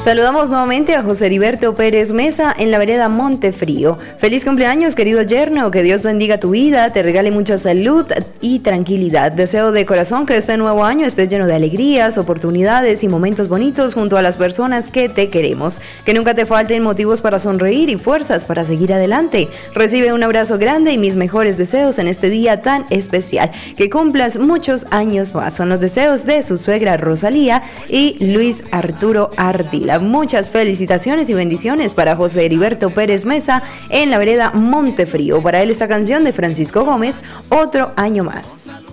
Saludamos nuevamente a José Heriberto Pérez Mesa en la vereda Montefrío. Feliz cumpleaños, querido yerno, que Dios bendiga tu vida, te regale mucha salud y tranquilidad. Deseo de corazón que este nuevo año esté lleno de alegrías, oportunidades y momentos bonitos junto a las personas que te queremos. Que nunca te falten motivos para sonreír y fuerzas para seguir adelante. Recibe un abrazo grande y mis mejores deseos en este día tan especial. Que cumplas muchos años más. Son los deseos de su suegra Rosalía y Luis Arturo Ardila. Muchas felicitaciones y bendiciones para José Heriberto Pérez Mesa en la vereda Montefrío. Para él esta canción de Francisco Gómez, Otro Año Más.